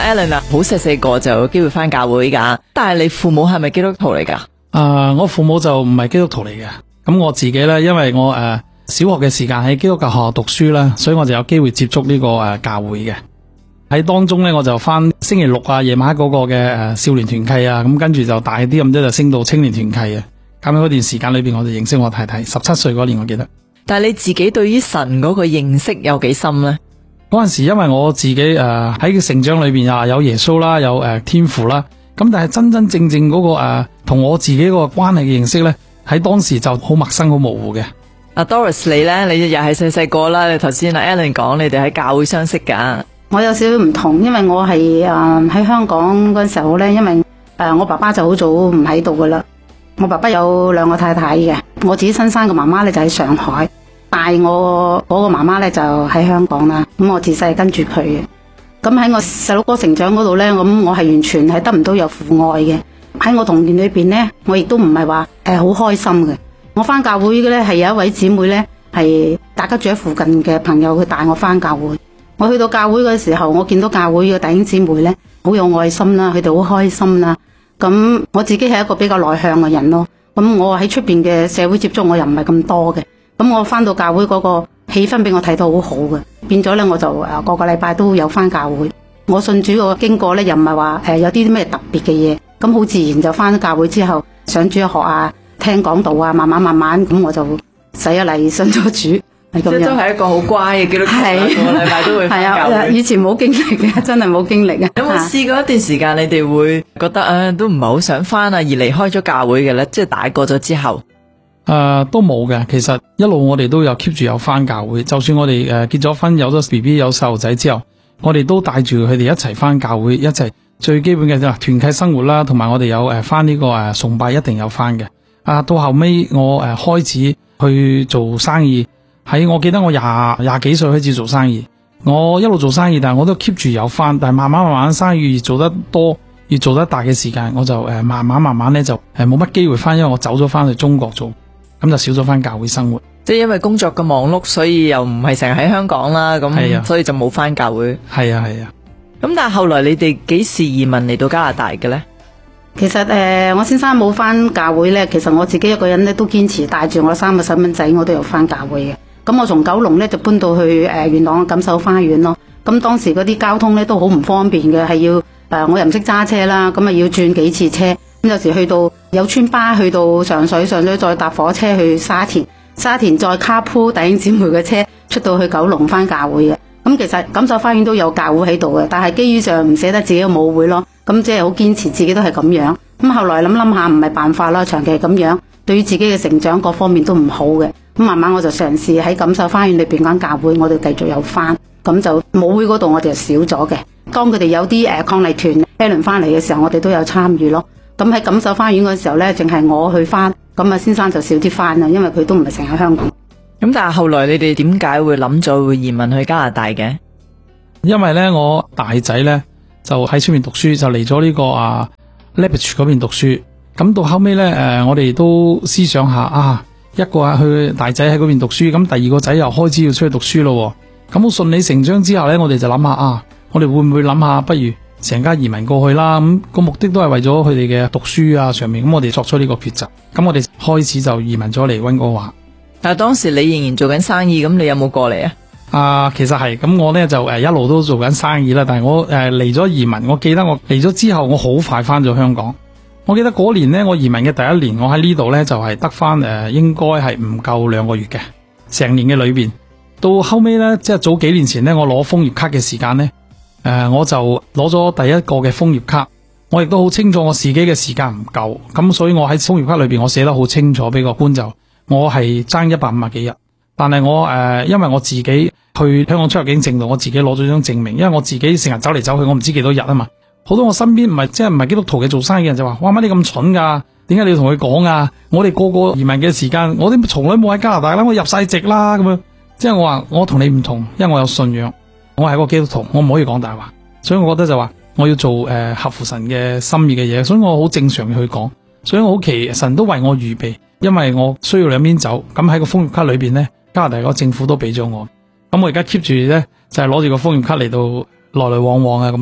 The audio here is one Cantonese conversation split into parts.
Alan 啊，好細個就有機會翻教會噶，但係你父母係咪基督徒嚟噶？ 我父母就唔係基督徒嚟嘅，咁我自己咧，因為我小學嘅時間喺基督教學校讀書啦，所以我就有機會接觸呢個教會嘅。喺當中咧，我就翻星期六啊夜晚嗰個嘅少年團契啊，咁跟住就大啲咁多就升到青年團契啊。咁喺嗰段時間裏邊，我就認識我太太，17歲嗰年我記得。 但係你自己對於神嗰個認識有幾深咧？ 嗰陣時因為我自己喺成長裏邊啊有耶穌啦，有天父啦，咁但係真真正正嗰個同我自己嗰個關係嘅認識咧，喺當時就好陌生好模糊嘅。 Doris 你咧，你又係細個啦，你頭先Alan 講你哋喺教會相識噶。 我有少少唔同，因為我係喺香港嗰陣時候咧，因為我爸爸就好早唔喺度噶啦。我爸爸有2個太太嘅，我自己親生嘅媽媽咧就喺上海，帶我嗰個媽媽咧就喺香港啦。咁我自細跟住佢嘅，咁喺我細佬哥成長嗰度咧，咁我係完全係得唔到有父愛嘅。喺我童年裏邊咧，我亦都唔係話好開心嘅。我翻教會嘅咧係有一位姊妹咧，係大家住喺附近嘅朋友，佢帶我翻教會。我去到教會嘅時候，我見到教會嘅弟兄姊妹咧，好有愛心啦，佢哋好開心啦。咁我自己係一個比較內向嘅人咯。咁我喺出邊嘅社會接觸我又唔係咁多嘅。咁我翻到教會嗰個氣氛俾我睇到好好嘅，變咗咧我就個個禮拜都有翻教會。我信主個經過咧又唔係話有啲咩特別嘅嘢，咁好自然就翻咗教會之後上主日學啊，聽講道啊，慢慢咁我就洗咗禮信咗主。 即係都係一個好乖嘅基督徒，個禮拜都會翻教會。 以前冇經歷嘅，真係冇經歷啊！ 有冇試過一段時間你哋會覺得都唔係好想翻啊，而離開咗教會嘅咧？即係大個咗之後， 都冇嘅。其實一路我哋都有 keep 住有翻教會，就算我哋結咗婚，有咗 BB 有細路仔之後，我哋都帶住佢哋一齊翻教會，一齊最基本嘅團契生活啦，同埋我哋有翻呢個崇拜一定有翻嘅。到後尾我開始去做生意。我記得我廿幾歲開始做生意，我一路做生意，但係我都 keep 住有翻，但係慢慢生意越做得多，越做得大嘅時間，我就慢慢咧就冇乜機會翻，因為我走咗翻去中國做，咁就少咗翻教會生活。 即係因為工作嘅忙碌，所以又唔係成日喺香港啦，咁所以就冇翻教會。 係啊。 咁但係後來你哋幾時移民嚟到加拿大嘅咧？ 其實我先生冇翻教會咧，其實我自己一個人咧都堅持帶住我3個細蚊仔，我都有翻教會嘅。咁我從九龍咧就搬到去元朗嘅錦繡花園咯。咁當時嗰啲交通咧都好唔方便嘅，係要我又唔識揸車啦，咁啊要轉幾次車。咁有時去到有村巴去到上水再搭火車去沙田再卡鋪弟兄姊妹嘅車出到去九龍翻教會嘅。咁其實錦繡花園都有教會喺度嘅，但係基於上唔捨得自己嘅母會咯，咁即係好堅持自己都係咁樣。咁後來諗下唔係辦法啦，長期咁樣對於自己嘅成長各方面都唔好嘅。咁慢慢我就嘗試喺錦繡花園裏邊間教會，我哋繼續有翻，咁就母會嗰度我哋就少咗嘅。當佢哋有啲抗麗團 Alan 翻嚟嘅時候，我哋都有參與咯。咁喺錦繡花園嗰時候咧，淨係我去翻，咁先生就少啲翻啦，因為佢都唔係成日香港。 咁但係後來你哋點解會諗咗會移民去加拿大嘅？ 因為咧我大仔咧就喺出面讀書，就嚟咗呢個Lethbridge 嗰邊讀書。咁到後尾咧我哋都思想下一個去大仔喺嗰邊讀書，咁第二個仔又開始要出去讀書咯。咁好順理成章之後咧，我哋就諗下我哋會唔會諗下不如成家移民過去啦？咁個目的都係為咗佢哋嘅讀書啊上面。咁我哋作出呢個抉擇，咁我哋開始就移民咗嚟溫哥華。 但係當時你仍然做緊生意，咁你有冇過嚟啊？ 其實係咁，我咧就一路都做緊生意啦。但係我嚟咗移民，我記得我嚟咗之後，我好快翻咗香港。我記得嗰年呢，我移民嘅第一年，我喺呢度呢，就係得翻應該係唔夠2個月嘅，成年嘅裏邊。到後尾呢，即係早幾年前呢，我攞楓葉卡嘅時間呢，我就攞咗第一個嘅楓葉卡。我亦都好清楚我自己嘅時間唔夠，咁所以我喺楓葉卡裏邊我寫得好清楚俾個官，就我係爭150幾日。但係我因為我自己去香港出入境證度，我自己攞咗張證明，因為我自己成日走嚟走去，我唔知幾多日啊嘛。好多我身邊唔係基督徒嘅做生意嘅人就話：哇，乜你咁蠢噶？點解你要同佢講啊？我哋個個移民嘅時間，我哋從來冇喺加拿大啦，我入晒籍啦咁樣。即係我話我同你唔同，因為我有信仰，我係個基督徒，我唔可以講大話。所以我覺得就話我要做合乎神嘅心意嘅嘢，所以我好正常去講。所以我好奇神都為我預備，因為我需要兩邊走。咁喺個楓葉卡裏邊呢，加拿大個政府都俾咗我。咁我而家 keep 住呢，就係攞住個楓葉卡嚟到來來往往啊咁咯。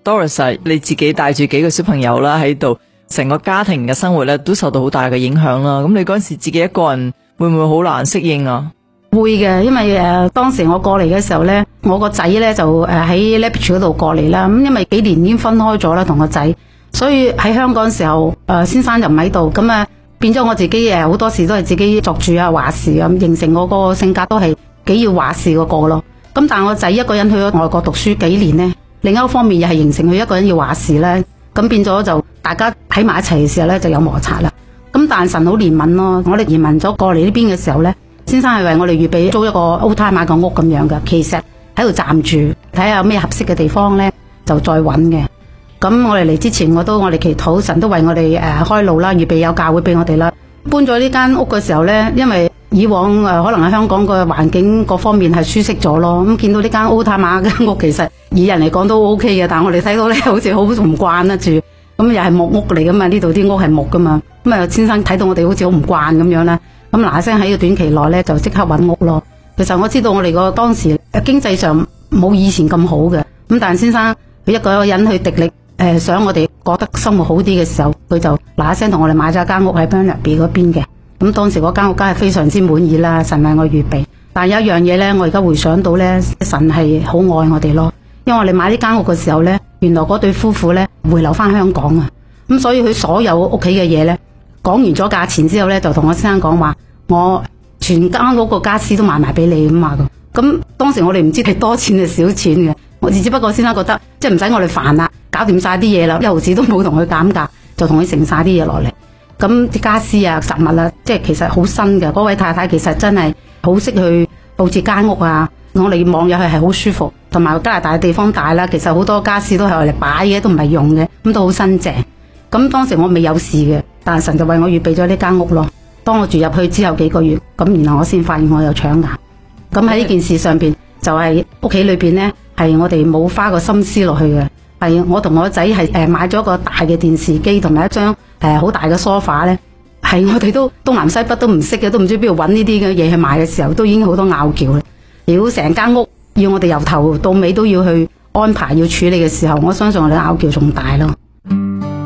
Doris， 你自己帶住幾個小朋友啦喺度，成個家庭嘅生活咧都受到好大嘅影響啦。咁你嗰陣時自己一個人會唔會好難適應啊？ 會嘅，因為當時我過嚟嘅時候咧，我個仔咧就喺 Lethbridge 嗰度過嚟啦。咁因為幾年已經分開咗啦，同個仔，所以喺香港嘅時候，先生就唔喺度，咁變咗我自己好多時都係自己作主啊話事咁，形成我個性格都係幾要話事嗰個咯。咁但係我仔一個人去咗外國讀書幾年呢，另一方面又係形成佢一個人要話事咧，咁變咗就大家喺埋一齊嘅時候咧就有摩擦啦。咁但神好憐憫咯，我哋移民咗過嚟呢邊嘅時候咧，先生係為我哋預備租一個 old time 買個屋咁樣嘅，其實喺度暫住，睇下有咩合適嘅地方咧就再揾嘅。咁我哋嚟之前我哋祈禱神都為我哋開路啦，預備有教會俾我哋啦。搬咗呢間屋嘅時候咧，因為以往可能喺香港個環境各方面係舒適咗咯，咁見到呢間 old time 嘅屋其實以人嚟講都 OK 嘅，但係我哋睇到咧好似好唔慣得住，咁又係木屋嚟噶嘛，呢度啲屋係木噶嘛，咁先生睇到我哋好似好唔慣咁樣啦，咁嗱聲喺個短期內咧就即刻揾屋咯。其實我知道我哋個當時經濟上冇以前咁好嘅，咁但係先生佢一個人去滴力想我哋覺得生活好啲嘅時候，佢就嗱聲同我哋買咗間屋喺 Burnaby 嗰邊嘅。咁當時嗰間屋梗係非常之滿意啦，神為我預備。但係有一樣嘢咧，我而家回想到咧，神係好愛我哋咯。因為我哋買呢間屋嘅時候咧，原來嗰對夫婦咧回流翻香港啊，咁所以佢所有屋企嘅嘢咧，講完咗價錢之後咧，就同我先生講話，我全間屋個家私都賣埋俾你咁啊。咁當時我哋唔知係多錢定少錢嘅，我只不過先生覺得即係唔使我哋煩啦，搞掂晒啲嘢啦，一毫子都冇同佢減價，就同佢承晒啲嘢落嚟。咁啲家私啊、實物啊，即係其實好新嘅。嗰位太太其實真係好識去佈置間屋啊，我哋望入去係好舒服，同埋加拿大嘅地方大啦，其實好多家私都係用嚟擺嘅，都唔係用嘅，咁都好新淨。咁當時我未有事嘅，但係神就為我預備咗呢間屋咯。當我住入去之後幾個月，咁然後我先發現我有腸癌。咁喺呢件事上邊，就係屋企裏邊呢，係我哋冇花個心思落去嘅。係我同我仔係買咗個大嘅電視機同埋一張好大嘅梳化咧，係我哋都東南西北都唔識嘅，都唔知邊度揾呢啲嘅嘢去買嘅時候，都已經好多拗撬啦。如果成間屋要我哋由頭到尾都要去安排要處理嘅時候，我相信我哋拗撬仲大咯。